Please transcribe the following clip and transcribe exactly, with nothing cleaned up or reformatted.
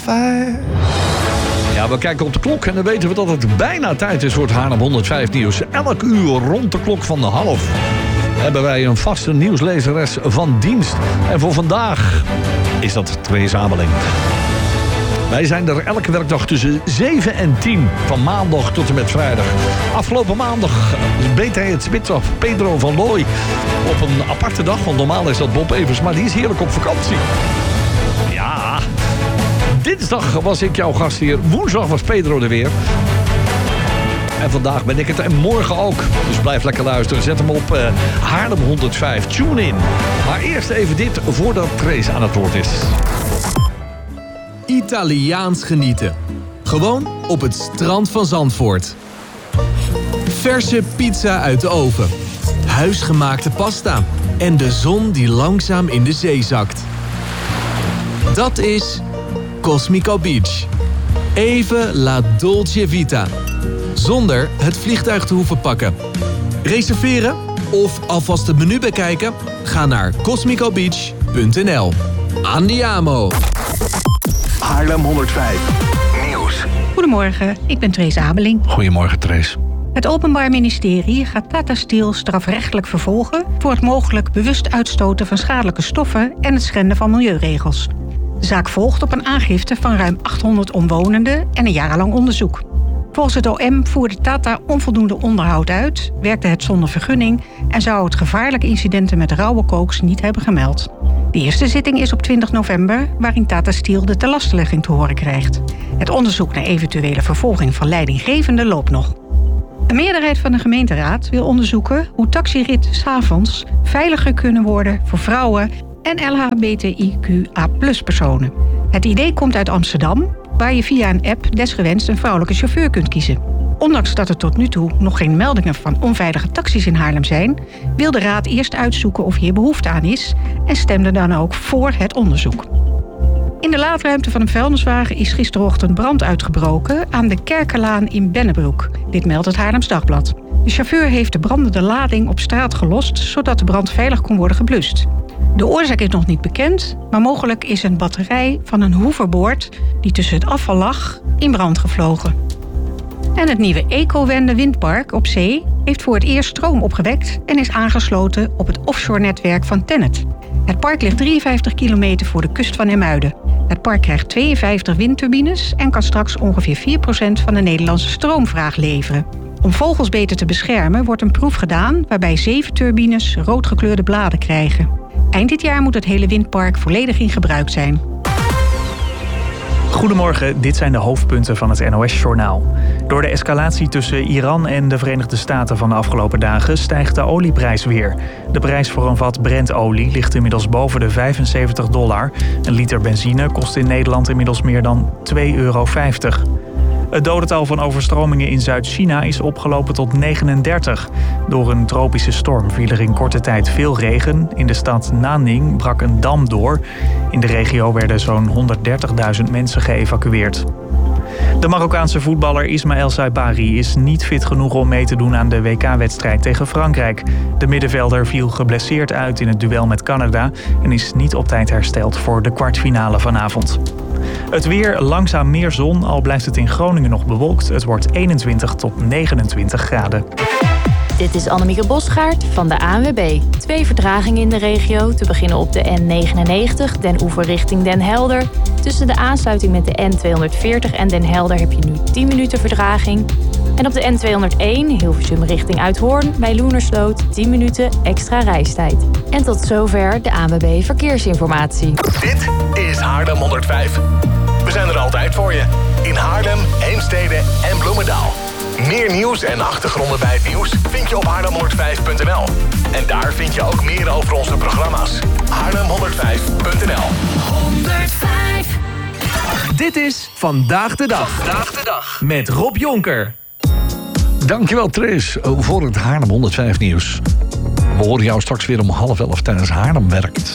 fire. Ja, we kijken op de klok en dan weten we dat het bijna tijd is voor het Haarlem honderdvijf nieuws. Elk uur rond de klok van de half hebben wij een vaste nieuwslezeres van dienst. En voor vandaag is dat Therese Abeling. Wij zijn er elke werkdag tussen zeven en tien, van maandag tot en met vrijdag. Afgelopen maandag beet hij het spits af, Pedro van Looy, op een aparte dag. Want normaal is dat Bob Evers, maar die is heerlijk op vakantie. Ja, dinsdag was ik jouw gastheer, woensdag was Pedro er weer. En vandaag ben ik het en morgen ook. Dus blijf lekker luisteren. Zet hem op uh, Haarlem honderdvijf. Tune in. Maar eerst even dit voordat Therese aan het woord is. Italiaans genieten. Gewoon op het strand van Zandvoort. Verse pizza uit de oven. Huisgemaakte pasta. En de zon die langzaam in de zee zakt. Dat is Cosmico Beach. Even la dolce vita. Zonder het vliegtuig te hoeven pakken. Reserveren of alvast het menu bekijken? Ga naar cosmico beach punt n l. Andiamo! Haarlem honderdvijf nieuws. Goedemorgen, ik ben Therese Abeling. Goedemorgen, Therese. Het Openbaar Ministerie gaat Tata Steel strafrechtelijk vervolgen voor het mogelijk bewust uitstoten van schadelijke stoffen en het schenden van milieuregels. De zaak volgt op een aangifte van ruim achthonderd omwonenden en een jarenlang onderzoek. Volgens het O M voerde Tata onvoldoende onderhoud uit, werkte het zonder vergunning en zou het gevaarlijke incidenten met rauwe kooks niet hebben gemeld. De eerste zitting is op twintig november, waarin Tata Steel de telastenlegging te horen krijgt. Het onderzoek naar eventuele vervolging van leidinggevenden loopt nog. Een meerderheid van de gemeenteraad wil onderzoeken hoe taxiritten 's avonds veiliger kunnen worden voor vrouwen en L H B T I Q A plus personen. Het idee komt uit Amsterdam, waar je via een app desgewenst een vrouwelijke chauffeur kunt kiezen. Ondanks dat er tot nu toe nog geen meldingen van onveilige taxis in Haarlem zijn, wil de raad eerst uitzoeken of hier behoefte aan is en stemde dan ook voor het onderzoek. In de laadruimte van een vuilniswagen is gisterochtend brand uitgebroken aan de Kerkenlaan in Bennebroek. Dit meldt het Haarlems Dagblad. De chauffeur heeft de brandende lading op straat gelost, zodat de brand veilig kon worden geblust. De oorzaak is nog niet bekend, maar mogelijk is een batterij van een hoverboard die tussen het afval lag in brand gevlogen. En het nieuwe Ecowende windpark op zee heeft voor het eerst stroom opgewekt en is aangesloten op het offshore-netwerk van TenneT. Het park ligt drieënvijftig kilometer voor de kust van IJmuiden. Het park krijgt tweeënvijftig windturbines en kan straks ongeveer vier procent van de Nederlandse stroomvraag leveren. Om vogels beter te beschermen wordt een proef gedaan waarbij zeven turbines roodgekleurde bladen krijgen. Eind dit jaar moet het hele windpark volledig in gebruik zijn. Goedemorgen, dit zijn de hoofdpunten van het N O S-journaal. Door de escalatie tussen Iran en de Verenigde Staten van de afgelopen dagen stijgt de olieprijs weer. De prijs voor een vat Brent-olie ligt inmiddels boven de vijfenzeventig dollar. Een liter benzine kost in Nederland inmiddels meer dan twee euro vijftig. Het dodental van overstromingen in Zuid-China is opgelopen tot negenendertig. Door een tropische storm viel er in korte tijd veel regen. In de stad Nanning brak een dam door. In de regio werden zo'n honderddertigduizend mensen geëvacueerd. De Marokkaanse voetballer Ismaël Saibari is niet fit genoeg om mee te doen aan de W K-wedstrijd tegen Frankrijk. De middenvelder viel geblesseerd uit in het duel met Canada en is niet op tijd hersteld voor de kwartfinale vanavond. Het weer, langzaam meer zon, al blijft het in Groningen nog bewolkt. Het wordt eenentwintig tot negenentwintig graden. Dit is Annemieke Bosgaard van de A N W B. Twee vertragingen in de regio. Te beginnen op de N negenennegentig, Den Oever richting Den Helder. Tussen de aansluiting met de N tweehonderdveertig en Den Helder heb je nu tien minuten vertraging. En op de N tweehonderdéén, Hilversum richting Uithoorn, bij Loenersloot, tien minuten extra reistijd. En tot zover de A N W B Verkeersinformatie. Dit is Haarlem honderdvijf. We zijn er altijd voor je. In Haarlem, Heemstede en Bloemendaal. Meer nieuws en achtergronden bij het nieuws vind je op haarlem honderdvijf punt n l. En daar vind je ook meer over onze programma's. haarlem honderdvijf punt n l. honderdvijf. Dit is Vandaag de Dag. Vandaag de Dag. Met Rob Jonker. Dankjewel, Therese, voor het Haarlem honderdvijf nieuws. We horen jou straks weer om half elf tijdens Haarlem Werkt.